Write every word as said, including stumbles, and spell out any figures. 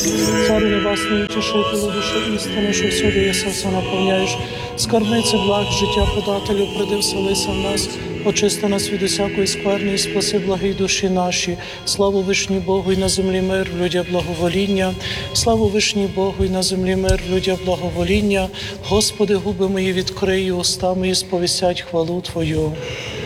Царю небесний, утішителю душі істини, що всюди єси, все наповняєш. Скарбниці благ, життя подателю, приди вселися в нас, очисти нас від усякої скверни і спаси благі душі наші. Славу вишній Богу і на землі мир, в людях благовоління. Славу вишній Богу і на землі мир, в людях благовоління. Господи, губи мої відкрий, уста мої сповістять хвалу Твою.